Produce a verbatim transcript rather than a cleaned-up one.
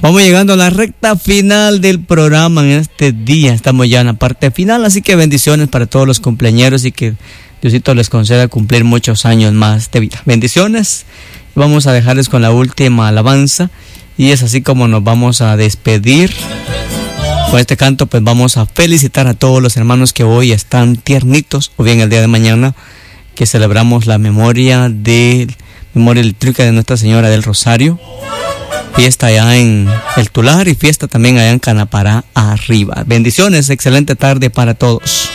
Vamos llegando a la recta final del programa en este día. Estamos ya en la parte final, así que bendiciones para todos los cumpleañeros y que Diosito les conceda cumplir muchos años más de vida. Bendiciones. Vamos a dejarles con la última alabanza y es así como nos vamos a despedir. Con este canto pues vamos a felicitar a todos los hermanos que hoy están tiernitos, o bien el día de mañana que celebramos la memoria de memoria litúrgica de Nuestra Señora del Rosario. Fiesta allá en El Tular y fiesta también allá en Canapará arriba. Bendiciones, excelente tarde para todos.